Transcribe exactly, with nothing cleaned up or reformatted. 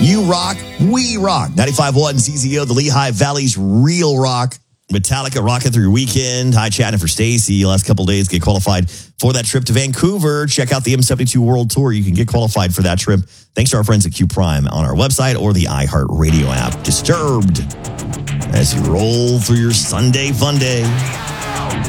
You rock, we rock. ninety-five point one Z Z O, the Lehigh Valley's real rock. Metallica rocking through your weekend. Hi, chatting for Stacy. Last couple of days, get qualified for that trip to Vancouver. Check out the M seventy-two World Tour. You can get qualified for that trip. Thanks to our friends at Q Prime on our website or the iHeartRadio app. Disturbed as you roll through your Sunday fun day.